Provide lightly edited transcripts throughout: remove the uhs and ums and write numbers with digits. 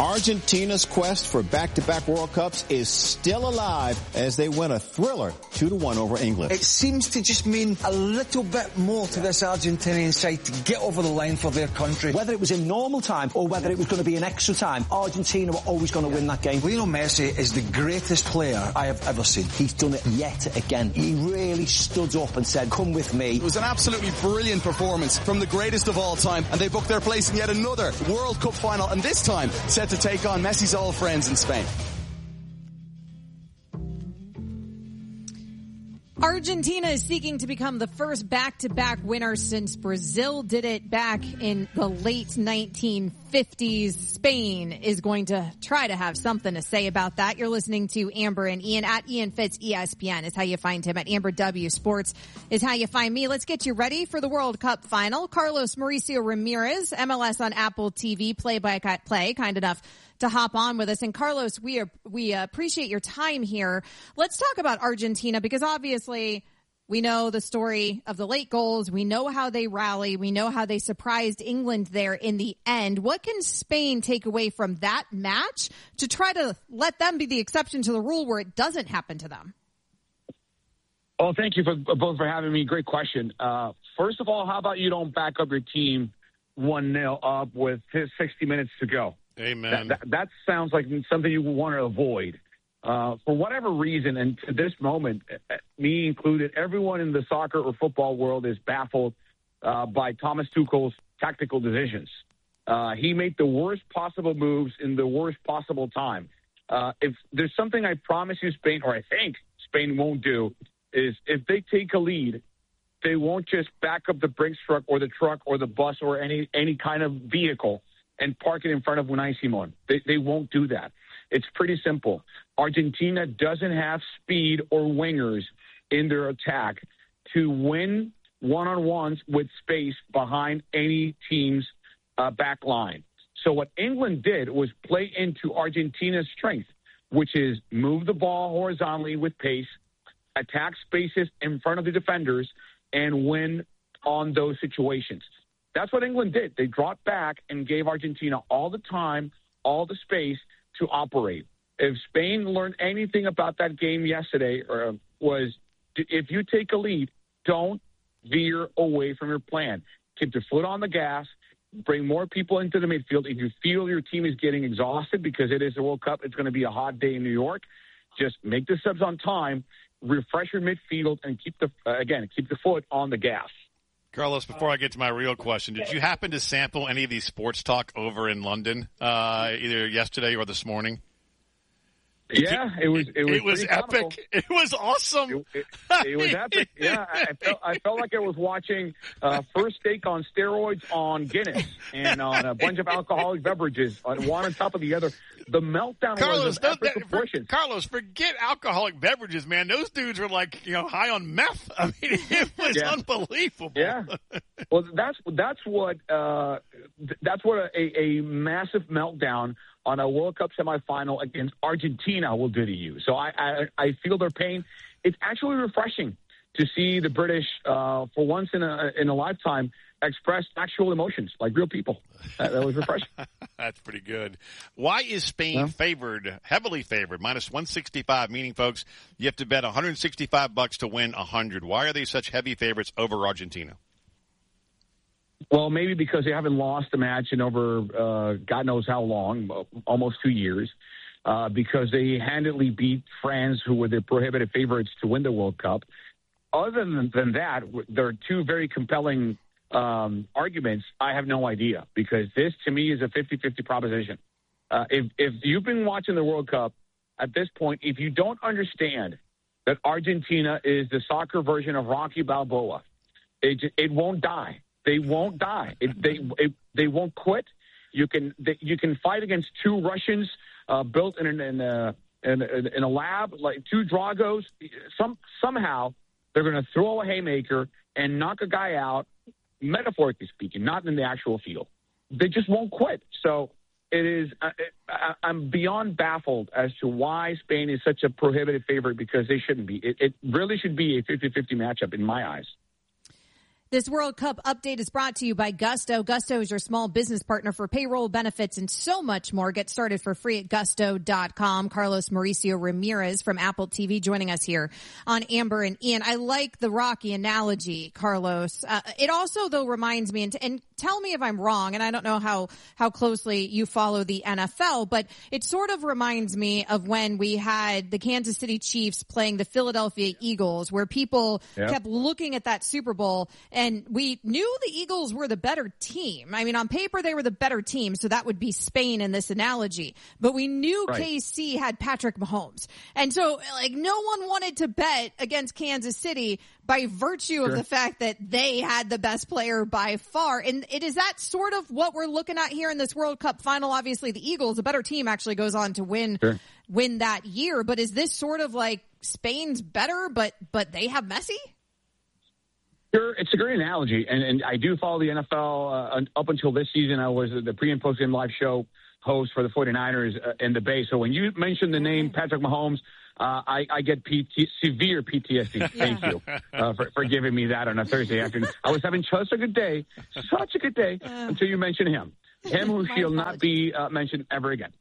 Argentina's quest for back-to-back World Cups is still alive as they win a thriller 2-1 over England. It seems to just mean a little bit more to this Argentinian side to get over the line for their country. Whether it was in normal time or whether it was going to be in extra time, Argentina were always going to win that game. Lionel Messi is the greatest player I have ever seen. He's done it yet again. He really stood up and said, come with me. It was an absolutely brilliant performance from the greatest of all time, and they booked their place in yet another World Cup final, and this time set to take on Messi's old friends in Spain. Argentina is seeking to become the first back-to-back winner since Brazil did it back in the late 1950s. Spain is going to try to have something to say about that. You're listening to Amber and Ian at Ian Fitz ESPN is how you find him. At Amber W Sports is how you find me. Let's get you ready for the World Cup final. Carlos Mauricio Ramirez, MLS on Apple TV, play-by-play, kind enough to hop on with us. And Carlos, we appreciate your time here. Let's talk about Argentina, because obviously we know the story of the late goals. We know how they rally. We know how they surprised England there in the end. What can Spain take away from that match to try to let them be the exception to the rule where it doesn't happen to them? Well, thank you both for having me. Great question. First of all, how about you don't back up your team 1-0 up with 60 minutes to go? Amen. That sounds like something you want to avoid. For whatever reason, and to this moment, me included, everyone in the soccer or football world is baffled by Thomas Tuchel's tactical decisions. He made the worst possible moves in the worst possible time. If there's something I promise you Spain, or I think Spain won't do, is if they take a lead, they won't just back up the Brinks truck or the bus or any kind of vehicle and park it in front of Unai Simon. They won't do that. It's pretty simple. Argentina doesn't have speed or wingers in their attack to win one-on-ones with space behind any team's back line. So what England did was play into Argentina's strength, which is move the ball horizontally with pace, attack spaces in front of the defenders, and win on those situations. That's what England did. They dropped back and gave Argentina all the time, all the space to operate. If Spain learned anything about that game yesterday, was if you take a lead, don't veer away from your plan. Keep your foot on the gas, bring more people into the midfield. If you feel your team is getting exhausted because it is the World Cup, it's going to be a hot day in New York, just make the subs on time, refresh your midfield, and keep the foot on the gas. Carlos, before I get to my real question, did you happen to sample any of these sports talk over in London, either yesterday or this morning? Yeah, it was epic. It was awesome. It was epic. Yeah, I felt like I was watching First Take on steroids on Guinness and on a bunch of alcoholic beverages, one on top of the other. The meltdown was of epic proportions. Carlos, forget alcoholic beverages, man. Those dudes were like, high on meth. I mean, it was unbelievable. Yeah. Well, that's what a massive meltdown on a World Cup semifinal against Argentina will do to you. So I feel their pain. It's actually refreshing to see the British, for once in a lifetime, express actual emotions like real people. That was refreshing. That's pretty good. Why is Spain favored, heavily favored, minus 165, meaning, folks, you have to bet $165 to win 100. Why are they such heavy favorites over Argentina? Well, maybe because they haven't lost a match in over God knows how long, almost 2 years, because they handily beat France, who were the prohibited favorites to win the World Cup. Other than that, there are two very compelling arguments. I have no idea, because this, to me, is a 50-50 proposition. If you've been watching the World Cup at this point, if you don't understand that Argentina is the soccer version of Rocky Balboa, it won't die. They won't die. They won't quit. You can fight against two Russians built in a lab, like two Dragos. Somehow they're going to throw a haymaker and knock a guy out, metaphorically speaking, not in the actual field. They just won't quit. So it is. I'm beyond baffled as to why Spain is such a prohibitive favorite, because they shouldn't be. It really should be a 50-50 matchup in my eyes. This World Cup update is brought to you by Gusto. Gusto is your small business partner for payroll, benefits, and so much more. Get started for free at gusto.com. Carlos Mauricio Ramirez from Apple TV joining us here on Amber and Ian. I like the Rocky analogy, Carlos. It also, though, reminds me, and tell me if I'm wrong, and I don't know how closely you follow the NFL, but it sort of reminds me of when we had the Kansas City Chiefs playing the Philadelphia Eagles, where people kept looking at that Super Bowl, and we knew the Eagles were the better team. I mean, on paper, they were the better team, so that would be Spain in this analogy. But we knew KC had Patrick Mahomes. And so, like, no one wanted to bet against Kansas City by virtue of the fact that they had the best player by far. And it is that sort of what we're looking at here in this World Cup final. Obviously, the Eagles, a better team, actually goes on to win that year. But is this sort of like Spain's better, but they have Messi? Sure, it's a great analogy, and I do follow the NFL. Up until this season, I was the pre- and post-game live show host for the 49ers in the Bay. So when you mentioned the name Patrick Mahomes, I get severe PTSD. Thank you for giving me that on a Thursday afternoon. I was having such a good day, until you mentioned him. Him who shall not be mentioned ever again.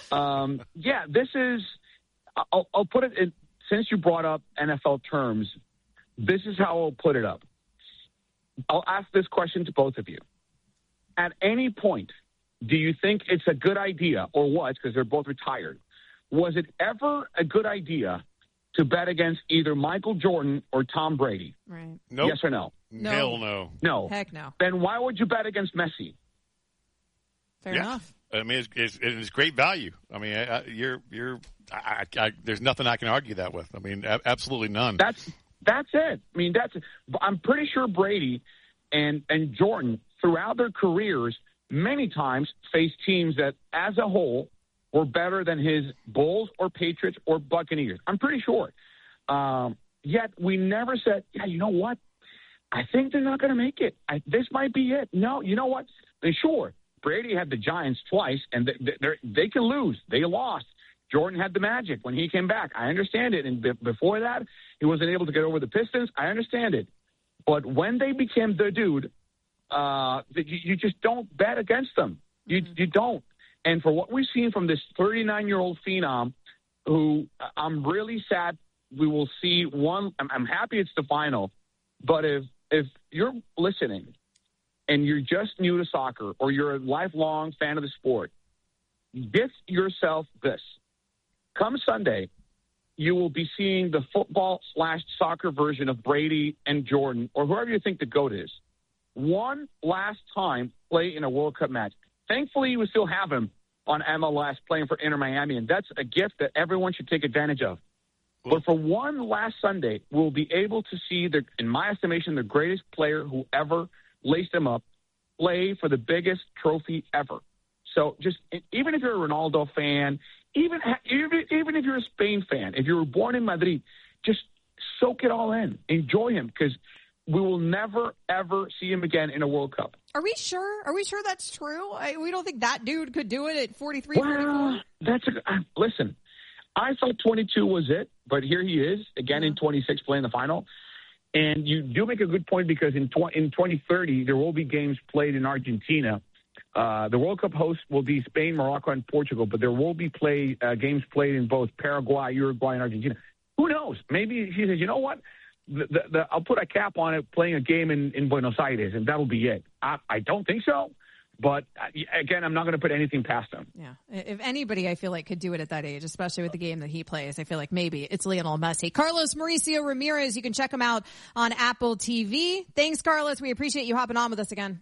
This is, I'll put it, since you brought up NFL terms, this is how I'll put it up. I'll ask this question to both of you. At any point, do you think it's a good idea, or was, because they're both retired, was it ever a good idea to bet against either Michael Jordan or Tom Brady? Right. Nope. Yes or no? No. Hell no. No. Heck no. Then why would you bet against Messi? Fair enough. I mean, it's great value. I mean, there's nothing I can argue that with. I mean, absolutely none. That's it. I mean, I'm pretty sure Brady and Jordan, throughout their careers, many times faced teams that, as a whole, were better than his Bulls or Patriots or Buccaneers. I'm pretty sure. Yet we never said, yeah, you know what? I think they're not going to make it. This might be it. No, you know what? Sure, Brady had the Giants twice, and they can lose. They lost. Jordan had the Magic when he came back. I understand it. And before that, he wasn't able to get over the Pistons. I understand it. But when they became the dude, you just don't bet against them. You don't. And for what we've seen from this 39-year-old phenom, who I'm really sad we will see one. I'm happy it's the final. But if you're listening and you're just new to soccer, or you're a lifelong fan of the sport, get yourself this. Come Sunday, you will be seeing the football/soccer version of Brady and Jordan, or whoever you think the GOAT is, one last time play in a World Cup match. Thankfully, you will still have him on MLS playing for Inter Miami, and that's a gift that everyone should take advantage of. But for one last Sunday, we'll be able to see, in my estimation, the greatest player who ever laced him up play for the biggest trophy ever. So just, even if you're a Ronaldo fan, even if you're a Spain fan, if you were born in Madrid, just soak it all in. Enjoy him, because we will never, ever see him again in a World Cup. Are we sure? Are we sure that's true? We don't think that dude could do it at 43, well, 44? Listen, I thought 22 was it, but here he is, again in 26 playing the final. And you do make a good point, because in 2030, there will be games played in Argentina. The World Cup host will be Spain, Morocco, and Portugal, but there will be games played in both Paraguay, Uruguay, and Argentina. Who knows? Maybe he says, you know what? I'll put a cap on it, playing a game in Buenos Aires, and that'll be it. I don't think so. But, again, I'm not going to put anything past him. Yeah. If anybody, I feel like, could do it at that age, especially with the game that he plays, I feel like maybe it's Lionel Messi. Carlos Mauricio Ramirez, you can check him out on Apple TV. Thanks, Carlos. We appreciate you hopping on with us again.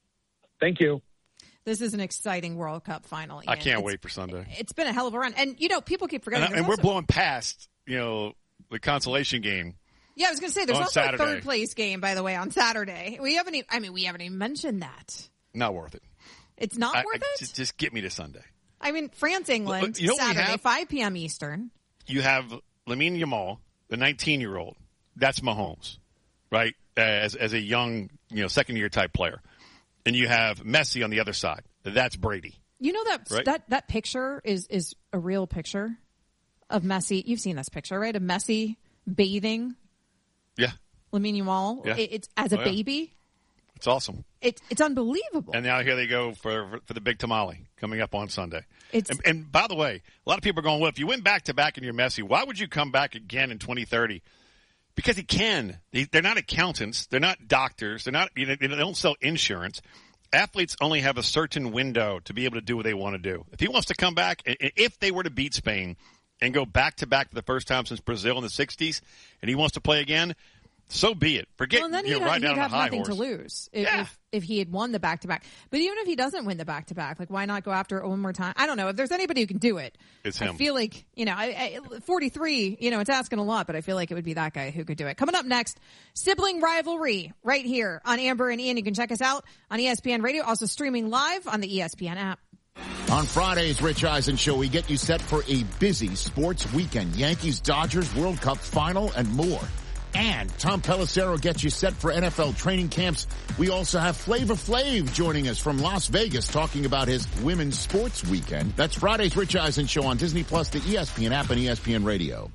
Thank you. This is an exciting World Cup final, Ian. I can't wait for Sunday. It's been a hell of a run. And, people keep forgetting. And we're blowing past, the consolation game. Yeah, I was going to say, there's also Saturday. a third-place game, by the way, on Saturday. We haven't even mentioned that. Not worth it. It's not worth it? Just get me to Sunday. I mean, France-England, Saturday, 5 p.m. Eastern. You have Lamine Yamal, the 19-year-old. That's Mahomes, right, as a young, second-year type player. And you have Messi on the other side. That's Brady. You know that picture is a real picture of Messi. You've seen this picture, right? Of Messi bathing. Yeah. Lamine Yamal. Yeah. It's as a baby. It's awesome. It's unbelievable. And now here they go for the big tamale coming up on Sunday. And by the way, a lot of people are going, well, if you win back-to-back and you're Messi, why would you come back again in 2030? Because he can. They're not accountants. They're not doctors. They don't sell insurance. Athletes only have a certain window to be able to do what they want to do. If he wants to come back, if they were to beat Spain and go back-to-back for the first time since Brazil in the 60s, and he wants to play again, so be it. Forget, well, then he'd have nothing to lose if he had won the back-to-back. But even if he doesn't win the back-to-back, like, why not go after it one more time? I don't know. If there's anybody who can do it, it's him. I feel like, 43, it's asking a lot, but I feel like it would be that guy who could do it. Coming up next, sibling rivalry right here on Amber and Ian. You can check us out on ESPN Radio, also streaming live on the ESPN app. On Friday's Rich Eisen Show, we get you set for a busy sports weekend. Yankees-Dodgers World Cup final and more. And Tom Pelissero gets you set for NFL training camps. We also have Flavor Flav joining us from Las Vegas talking about his women's sports weekend. That's Friday's Rich Eisen Show on Disney Plus, the ESPN app, and ESPN Radio.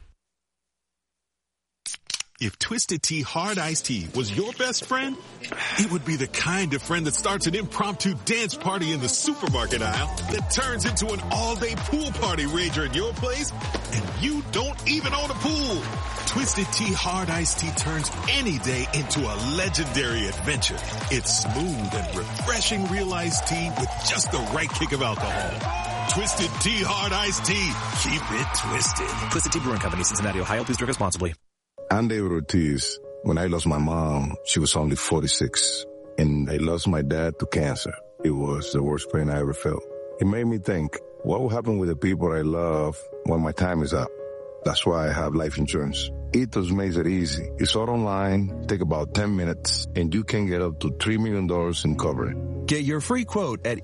If Twisted Tea Hard Iced Tea was your best friend, it would be the kind of friend that starts an impromptu dance party in the supermarket aisle that turns into an all-day pool party rager at your place, and you don't even own a pool. Twisted Tea Hard Iced Tea turns any day into a legendary adventure. It's smooth and refreshing real iced tea with just the right kick of alcohol. Twisted Tea Hard Iced Tea. Keep it twisted. Twisted Tea Brewing Company, Cincinnati, Ohio. Please drink responsibly. I'm David Ortiz. When I lost my mom, she was only 46. And I lost my dad to cancer. It was the worst pain I ever felt. It made me think, what will happen with the people I love when my time is up? That's why I have life insurance. Ethos makes it easy. It's all online, take about 10 minutes, and you can get up to $3 million in coverage. Get your free quote at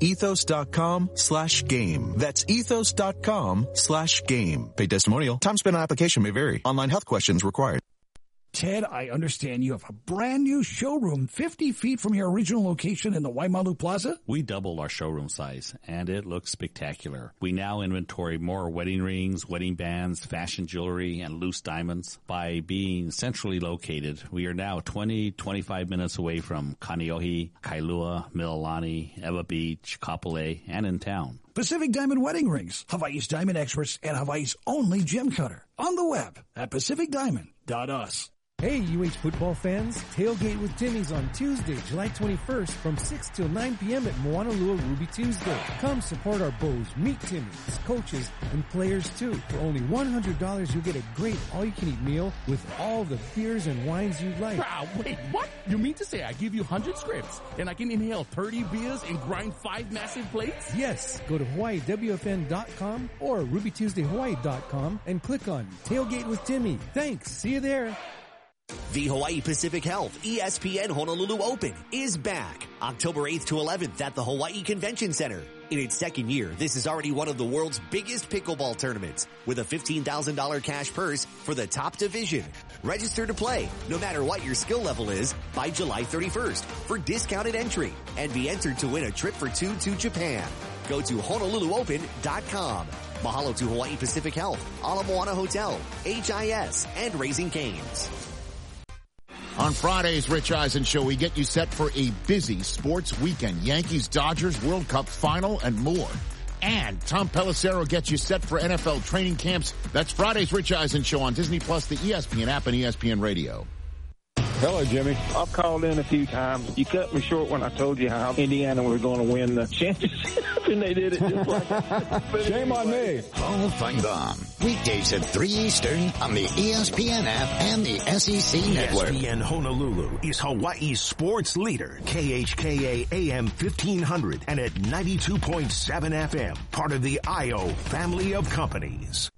ethos.com/game. That's ethos.com/game. Paid testimonial. Time spent on application may vary. Online health questions required. Ted, I understand you have a brand new showroom 50 feet from your original location in the Waimalu Plaza? We doubled our showroom size, and it looks spectacular. We now inventory more wedding rings, wedding bands, fashion jewelry, and loose diamonds. By being centrally located, we are now 25 minutes away from Kaneohe, Kailua, Mililani, Ewa Beach, Kapolei, and in town. Pacific Diamond Wedding Rings, Hawaii's diamond experts and Hawaii's only gem cutter. On the web at pacificdiamond.us. Hey, UH football fans, tailgate with Timmy's on Tuesday, July 21st from 6 till 9 p.m. at Moanalua Ruby Tuesday. Come support our Bows, meet Timmy's, coaches, and players too. For only $100, you'll get a great all-you-can-eat meal with all the beers and wines you like. Wait, what? You mean to say I give you 100 scripts and I can inhale 30 beers and grind 5 massive plates? Yes, go to HawaiiWFN.com or RubyTuesdayHawaii.com and click on Tailgate with Timmy. Thanks, see you there. The Hawaii Pacific Health ESPN Honolulu Open is back October 8th to 11th at the Hawaii Convention Center. In its second year, this is already one of the world's biggest pickleball tournaments with a $15,000 cash purse for the top division. Register to play, no matter what your skill level is, by July 31st for discounted entry and be entered to win a trip for 2 to Japan. Go to HonoluluOpen.com. Mahalo to Hawaii Pacific Health, Ala Moana Hotel, HIS, and Raising Cane's. On Friday's Rich Eisen Show, we get you set for a busy sports weekend. Yankees-Dodgers World Cup final and more. And Tom Pelissero gets you set for NFL training camps. That's Friday's Rich Eisen Show on Disney Plus, the ESPN app, and ESPN Radio. Hello, Jimmy. I've called in a few times. You cut me short when I told you how Indiana was going to win the championship, and they did it just like that. Shame on me. All fight on. Weekdays at 3 Eastern on the ESPN app and the SEC Network. ESPN Honolulu is Hawaii's sports leader. KHKA AM 1500 and at 92.7 FM. Part of the IO family of companies.